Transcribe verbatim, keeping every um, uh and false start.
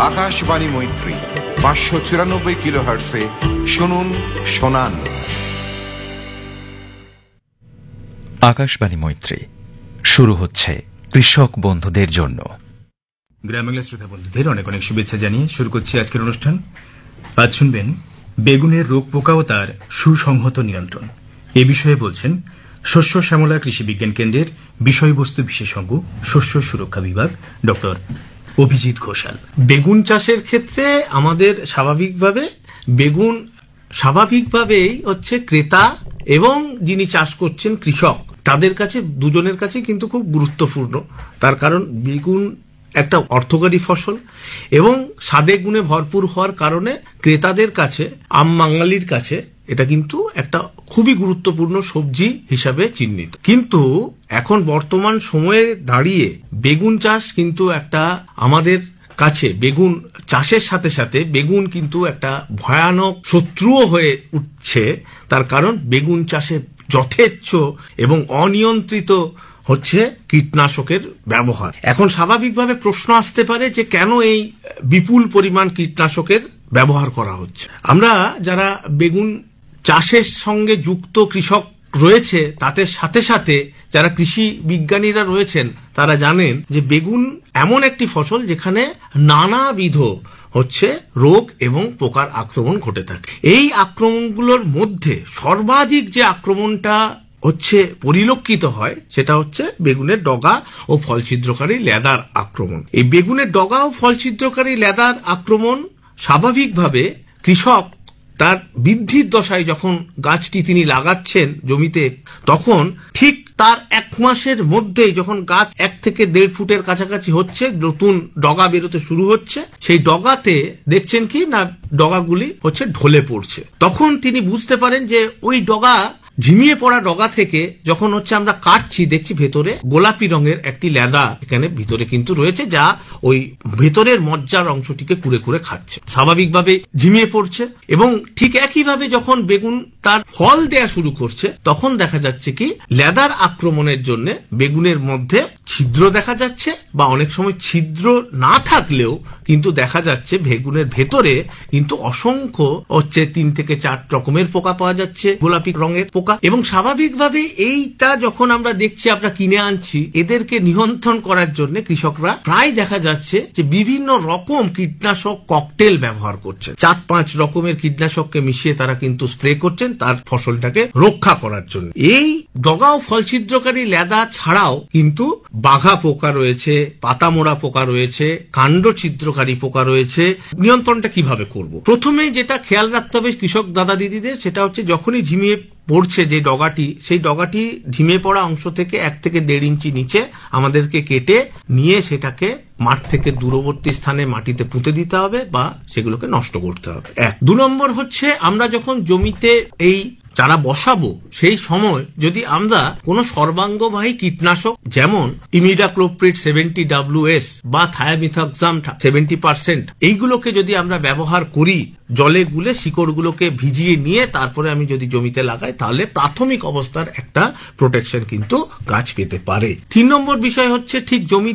আকাশবাণী মৈত্রী পাঁচশো চুরানব্বই কিলো হার্টসে শুনুন শোনান। আকাশবাণী মৈত্রী শুরু হচ্ছে কৃষক বন্ধুদের জন্য। গ্রাম বাংলা শ্রোতা বন্ধুদের অনেক অনেক শুভেচ্ছা জানিয়ে শুরু করছি আজকের অনুষ্ঠান। আজ শুনবেন বেগুনের রোগ পোকা ও তার সুসংহত নিয়ন্ত্রণ। এ বিষয়ে বলছেন শস্য শ্যামলা কৃষি বিজ্ঞান কেন্দ্রের বিষয়বস্তু বিশেষজ্ঞ শস্য সুরক্ষা বিভাগ ডক্টর অভিজিৎ ঘোষাল। বেগুন চাষের ক্ষেত্রে আমাদের স্বাভাবিকভাবে বেগুন স্বাভাবিকভাবেই হচ্ছে ক্রেতা এবং যিনি চাষ করছেন কৃষক, তাদের কাছে দুজনের কাছে কিন্তু খুব গুরুত্বপূর্ণ। তার কারণ বেগুন একটা অর্থকারী ফসল এবং স্বাদে গুণে ভরপুর হওয়ার কারণে ক্রেতাদের কাছে, আম বাঙালির কাছে এটা কিন্তু একটা খুবই গুরুত্বপূর্ণ সবজি হিসাবে চিহ্নিত। কিন্তু এখন বর্তমান সময়ে দাঁড়িয়ে বেগুন চাষ কিন্তু একটা আমাদের কাছে বেগুন চাষের সাথে সাথে বেগুন কিন্তু একটা ভয়ানক শত্রুও হয়ে উঠছে। তার কারণ বেগুন চাষে যথেচ্ছ এবং অনিয়ন্ত্রিত হচ্ছে কীটনাশকের ব্যবহার। এখন স্বাভাবিকভাবে প্রশ্ন আসতে পারে যে কেন এই বিপুল পরিমাণ কীটনাশকের ব্যবহার করা হচ্ছে। আমরা যারা বেগুন চাষের সঙ্গে যুক্ত কৃষক রয়েছে তাদের সাথে সাথে যারা কৃষি বিজ্ঞানীরা রয়েছেন তারা জানেন যে বেগুন এমন একটি ফসল যেখানে নানাবিধ হচ্ছে রোগ এবং পোকার আক্রমণ ঘটে থাকে। এই আক্রমণগুলোর মধ্যে সর্বাধিক যে আক্রমণটা হচ্ছে পরিলক্ষিত হয় সেটা হচ্ছে বেগুনের ডগা ও ফল ছিদ্রকারী লেদার আক্রমণ। এই বেগুনের ডগা ও ফল ছিদ্রকারী লেদার আক্রমণ স্বাভাবিকভাবে কৃষক তার বৃদ্ধির দশায় যখন গাছটি তিনি লাগাচ্ছেন জমিতে, তখন ঠিক তার এক মাসের মধ্যেই যখন গাছ এক থেকে দেড় ফুটের কাছাকাছি হচ্ছে, নতুন ডগা বেরোতে শুরু হচ্ছে, সেই ডগাতে দেখছেন কি না ডগাগুলি হচ্ছে ঢলে পড়ছে। তখন তিনি বুঝতে পারেন যে ওই ডগা ঝিমিয়ে পড়া ডগা থেকে যখন হচ্ছে আমরা কাটছি দেখছি ভেতরে গোলাপি রঙের একটি লেদা এখানে ভিতরে কিন্তু রয়েছে, যা ওই ভেতরের মজ্জার অংশটিকে কুড়ে কুড়ে খাচ্ছে। স্বাভাবিকভাবে ঝিমিয়ে পড়ছে এবং ঠিক একইভাবে যখন বেগুন তার ফল দেয়া শুরু করছে তখন দেখা যাচ্ছে কি লেদার আক্রমণের জন্য বেগুনের মধ্যে ছিদ্র দেখা যাচ্ছে, বা অনেক সময় ছিদ্র না থাকলেও কিন্তু দেখা যাচ্ছে বেগুনের ভেতরে কিন্তু অসংখ্য হচ্ছে তিন থেকে চার রকমের পোকা পাওয়া যাচ্ছে, গোলাপি রঙের পোকা। এবং স্বাভাবিকভাবে এইটা যখন আমরা দেখছি, আমরা কিনে আনছি, এদেরকে নিয়ন্ত্রণ করার জন্য কৃষকরা প্রায় দেখা যাচ্ছে যে বিভিন্ন রকম কীটনাশক ককটেল ব্যবহার করছেন। চার পাঁচ রকমের কীটনাশককে মিশিয়ে তারা কিন্তু স্প্রে করছেন তার ফসলটাকে রক্ষা করার জন্য। এই ডগা ও ফল ছিদ্রকারী লেদা ছাড়াও কিন্তু বাঘা পোকা রয়েছে, পাতা মোড়া পোকা রয়েছে, কাণ্ড ছিদ্রকারী পোকা রয়েছে। নিয়ন্ত্রণটা কিভাবে করব? প্রথমে যেটা খেয়াল রাখতে হবে কৃষক দাদা দিদিদের, সেটা হচ্ছে যখনই ঝিমিয়ে পড়ছে যে ডগাটি, সেই ডগাটি ঝিমে পড়া অংশ থেকে এক থেকে দেড় ইঞ্চি নিচে আমাদেরকে কেটে নিয়ে সেটাকে মাঠ থেকে দূরবর্তী স্থানে মাটিতে পুঁতে দিতে হবে বা সেগুলোকে নষ্ট করতে হবে। এক দু নম্বর হচ্ছে আমরা যখন জমিতে এই চারা বসাবো সেই সময় যদি আমরা কোনো সর্বাঙ্গবাহী কীটনাশক যেমন ইমিডাক্লোপ্রিড সেভেন্টি ডাব্লিউ এস বা থায়ামিথক্সাম সেভেন্টি পার্সেন্ট এইগুলোকে যদি আমরা ব্যবহার করি, জলে গুলে শিকড়গুলোকে ভিজিয়ে নিয়ে তারপরে আমি যদি জমিতে লাগাই, তাহলে প্রাথমিক অবস্থার একটা প্রোটেকশন কিন্তু গাছ পেতে পারে। তিন নম্বর বিষয় হচ্ছে ঠিক জমি